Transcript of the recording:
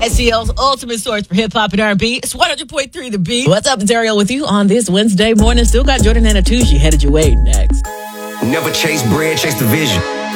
SEL's ultimate source for hip-hop and R&B. It's 100.3 The Beat. What's up, it's Ariel with you on this Wednesday morning. Still got Jordan and Atushi headed your way next. Never chase bread, chase the vision.